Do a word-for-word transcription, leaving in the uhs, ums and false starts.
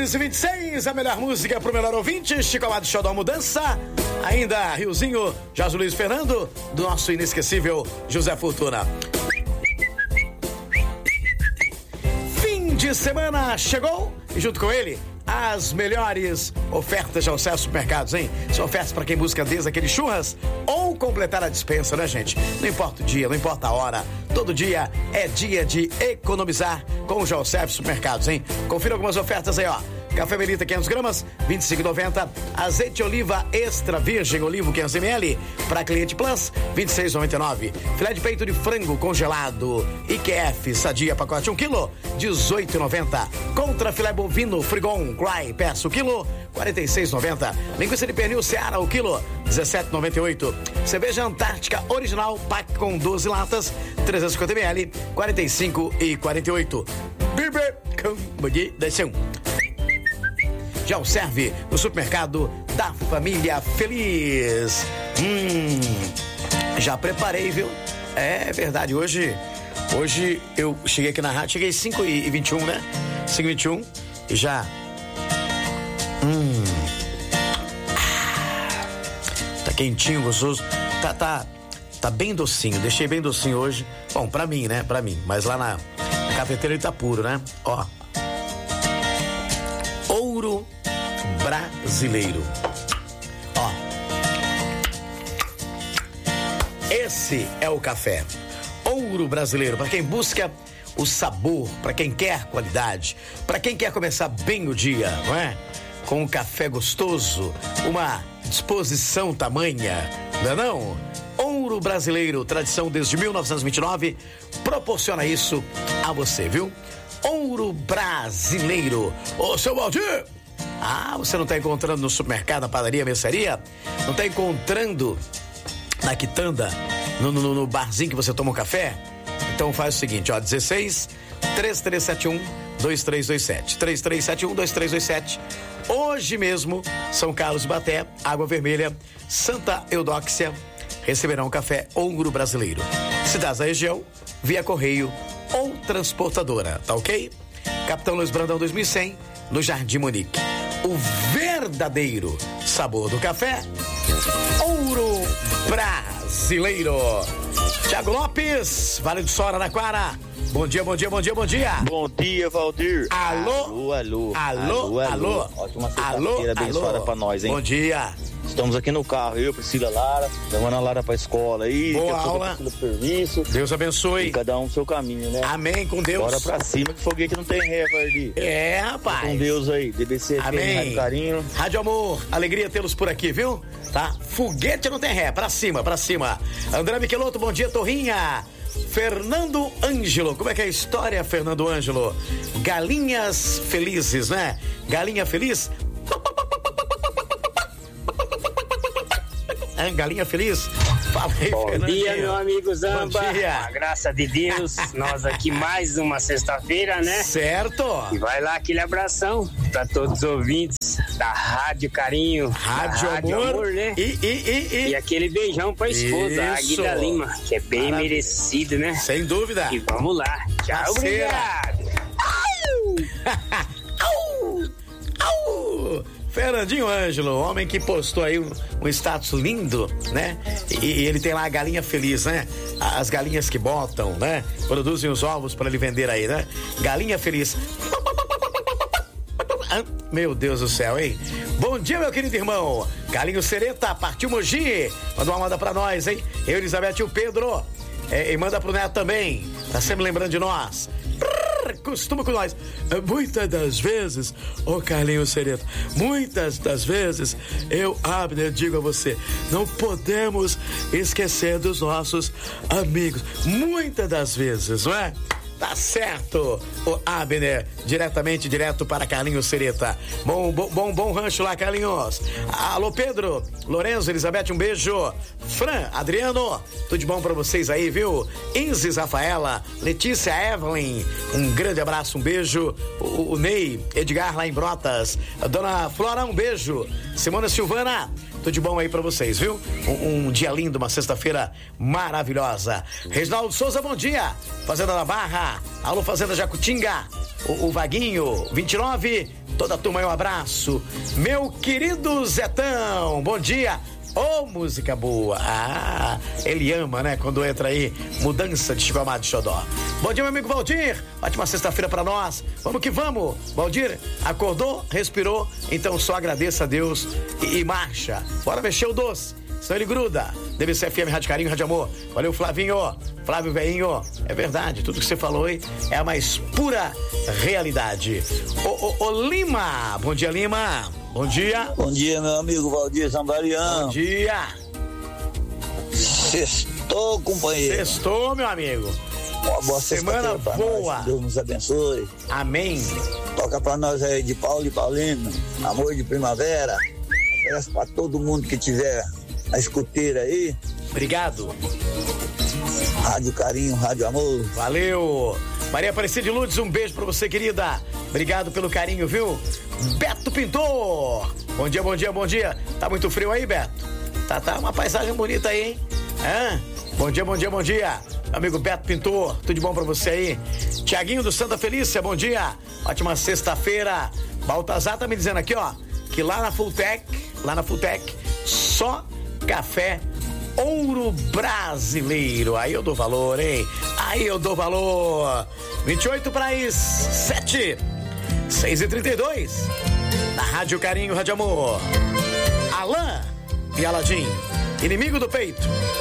quinze e vinte e seis, a melhor música pro melhor ouvinte, Chico Amado Xodó Mudança. Ainda Riozinho, Jorge Luiz Fernando, do nosso inesquecível José Fortuna. Fim de semana chegou e junto com ele, as melhores ofertas de acesso supermercados, hein? São ofertas para quem busca desde aquele churras ou completar a dispensa, né, gente? Não importa o dia, não importa a hora. Todo dia é dia de economizar com o Geoserve Supermercados, hein? Confira algumas ofertas aí, ó. Café Melita quinhentas gramas, vinte e cinco reais e noventa centavos. Azeite oliva extra virgem olivo quinhentos mililitros para cliente Plus, vinte e seis reais e noventa e nove centavos. Filé de peito de frango congelado I Q F sadia pacote um quilo, dezoito reais e noventa centavos. Contra filé bovino Frigon Cry peça o quilo, quarenta e seis reais e noventa centavos. Linguiça de pernil Seara o quilo, dezessete reais e noventa e oito centavos. Cerveja Antártica original pack com doze latas, trezentos e cinquenta mililitros, quarenta e cinco reais e quarenta e oito centavos. Biber com moderação. Já o serve no supermercado da família Feliz. Hum, já preparei, viu? É verdade, hoje, hoje eu cheguei aqui na rádio, cheguei cinco e vinte e um, né? cinco e vinte e um e já... Hum, tá quentinho, gostoso. Tá, tá, tá bem docinho, deixei bem docinho hoje. Bom, pra mim, né? Pra mim, mas lá na, na cafeteira ele tá puro, né? Ó. Ouro Brasileiro. Ó. Esse é o café Ouro Brasileiro, para quem busca o sabor, para quem quer qualidade, para quem quer começar bem o dia, não é? Com um café gostoso, uma disposição tamanha, não é não? Ouro Brasileiro, tradição desde mil novecentos e vinte e nove, proporciona isso a você, viu? Ouro Brasileiro. Ô, seu Valdir! Ah, você não está encontrando no supermercado, na padaria, mercearia? Não está encontrando na quitanda, no, no, no barzinho que você toma um café? Então faz o seguinte, ó, dezesseis, três três sete um, dois três dois sete, três três sete um, dois três dois sete. Hoje mesmo, São Carlos Baté, Água Vermelha, Santa Eudóxia, receberão café Ouro Brasileiro. Cidades da região, via correio ou transportadora, tá ok? Capitão Luiz Brandão dois mil e cem, no Jardim Monique. O verdadeiro sabor do café, Ouro Brasileiro. Tiago Lopes, Vale do Sol, Araraquara. Bom dia, bom dia, bom dia, bom dia. Bom dia, Valdir. Alô, alô, alô, alô, alô, alô. Ótima sexta-feira abençoada pra nós, hein? Bom dia. Estamos aqui no carro, eu, Priscila, Lara, levando a Lara pra escola aí. Boa aula. Pelo serviço. Deus abençoe. E cada um seu caminho, né? Amém, com Deus. Bora pra cima, que foguete não tem ré, Valdir. É, rapaz. Com Deus aí, D B C, amém. Rádio Carinho. Rádio Amor, alegria tê-los por aqui, viu? Tá? Foguete não tem ré, pra cima, pra cima. André Michelotto, bom dia, Torrinha. Fernando Ângelo, como é que é a história, Fernando Ângelo? Galinhas felizes, né? Galinha feliz? É, galinha feliz? Fala aí, bom Fernandinho. Dia, meu amigo Zamba. Bom dia. A graça de Deus, nós aqui mais uma sexta-feira, né? Certo. E vai lá aquele abração para todos os ouvintes da Rádio Carinho, Rádio, Rádio Amor, Amor, né? E, e, e, e... e aquele beijão pra esposa, Isso. a Aguida Lima, que é bem maravilha. Merecido, né? Sem dúvida. E vamos lá. Tchau, obrigado. Au! Au! Fernandinho Ângelo, homem que postou aí um, um status lindo, né? E, e ele tem lá a galinha feliz, né? As galinhas que botam, né? Produzem os ovos para ele vender aí, né? Galinha feliz. Meu Deus do céu, hein? Bom dia, meu querido irmão. Galinho Sereta, partiu Mogi. Manda uma moda pra nós, hein? Eu, Elizabeth e o Pedro. É, e manda pro Neto também. Tá sempre lembrando de nós. Costuma com nós. Muitas das vezes, ô Carlinhos Sereta, muitas das vezes eu, Abner, digo a você, não podemos esquecer dos nossos amigos. Muitas das vezes, não é? Tá certo, o Abner, diretamente, direto para Carlinhos Sereta. Bom, bom, bom, bom rancho lá, Carlinhos. Alô, Pedro, Lorenzo, Elizabeth, um beijo. Fran, Adriano, tudo de bom pra vocês aí, viu? Inzis, Rafaela, Letícia, Evelyn, um grande abraço, um beijo. O, o Ney, Edgar lá em Brotas. A dona Flora, um beijo. Simona Silvana, Tudo de bom aí pra vocês, viu? Um, um dia lindo, uma sexta-feira maravilhosa. Reginaldo Souza, bom dia. Fazenda da Barra. Alô, Fazenda Jacutinga. O, o Vaguinho, vinte e nove. Toda a turma aí, um abraço. Meu querido Zetão, bom dia. Ô, oh, música boa. Ah, ele ama, né? Quando entra aí, mudança de Chico Amado de Xodó. Bom dia, meu amigo Valdir. Ótima sexta-feira pra nós. Vamos que vamos. Valdir, acordou, respirou, então só agradeça a Deus e, e marcha. Bora mexer o doce, senão ele gruda. D B C F M, Rádio Carinho, Rádio Amor. Valeu, Flavinho. Flávio Veinho. É verdade, tudo que você falou aí é a mais pura realidade. Ô, ô, ô, Lima. Bom dia, Lima. Bom dia. Bom dia, meu amigo Valdir Zambariano. Bom dia. Sextou, companheiro. Sextou, meu amigo. Uma boa semana boa. Nós. Deus nos abençoe. Amém. Toca pra nós aí de Paulo e Paulino. Amor de primavera. Oferece pra todo mundo que tiver a escuteira aí. Obrigado. Rádio Carinho, Rádio Amor. Valeu. Maria Aparecida de Lourdes, um beijo pra você, querida. Obrigado pelo carinho, viu? Beto Pintor. Bom dia, bom dia, bom dia. Tá muito frio aí, Beto? Tá, tá uma paisagem bonita aí, hein? Hã? Bom dia, bom dia, bom dia. Amigo Beto Pintor, tudo de bom pra você aí? Tiaguinho do Santa Felícia, bom dia. Ótima sexta-feira. Baltazar tá me dizendo aqui, ó, que lá na Fulltech, lá na Fulltech, só café Ouro Brasileiro. Aí eu dou valor, hein? Aí eu dou valor. vinte e oito para as sete. seis e trinta e dois. Na Rádio Carinho, Rádio Amor. Alain e Aladim. Inimigo do peito.